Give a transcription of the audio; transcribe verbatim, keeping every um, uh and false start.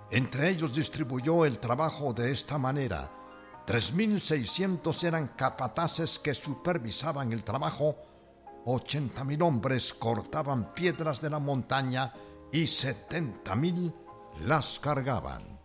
Entre ellos distribuyó el trabajo de esta manera: tres mil seiscientos eran capataces que supervisaban el trabajo, ochenta mil hombres cortaban piedras de la montaña y setenta mil las cargaban.